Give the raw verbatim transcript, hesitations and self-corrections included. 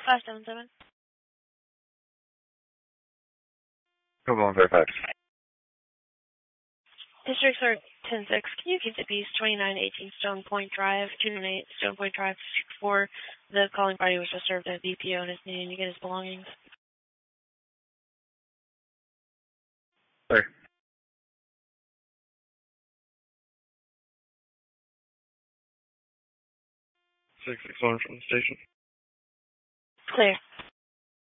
five seven seven. Come on, verified. District Clerk ten six, can you keep the peace? twenty-nine eighteen Stone Point Drive, two nine eight Stone Point Drive, four. The calling party was just served at B P O and is needing to get his belongings. Sorry. six six one from the station. Clear.